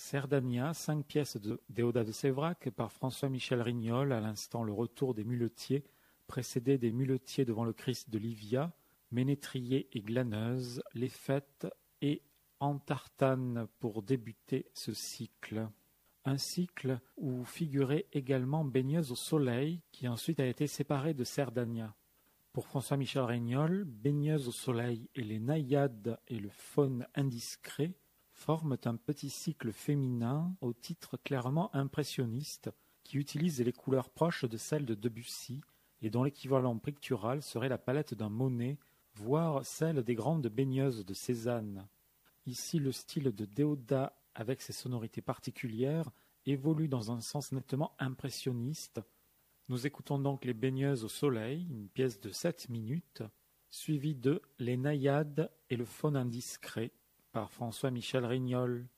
Cerdania, 5 pièces de Déodat de Séverac par François-Michel Rignol, à l'instant le retour des muletiers, précédé des muletiers devant le Christ de Livia, Ménétrier et glaneuse, les fêtes et Entartane pour débuter ce cycle. Un cycle où figurait également Baigneuse au soleil, qui ensuite a été séparée de Cerdania. Pour François-Michel Rignol, Baigneuse au soleil et les naïades et le faune indiscret forment un petit cycle féminin au titre clairement impressionniste qui utilise les couleurs proches de celles de Debussy et dont l'équivalent pictural serait la palette d'un Monet, voire celle des grandes baigneuses de Cézanne. Ici, le style de Déodat, avec ses sonorités particulières, évolue dans un sens nettement impressionniste. Nous écoutons donc Les baigneuses au soleil, une pièce de 7 minutes, suivie de Les naïades et le faune indiscret, par François-Michel Rignol.